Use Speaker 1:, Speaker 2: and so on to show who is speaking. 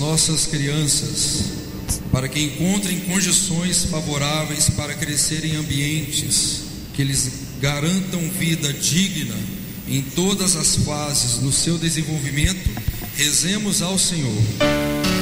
Speaker 1: nossas crianças, para que encontrem condições favoráveis para crescer em ambientes que lhes garantam vida digna em todas as fases do seu desenvolvimento, rezemos ao Senhor.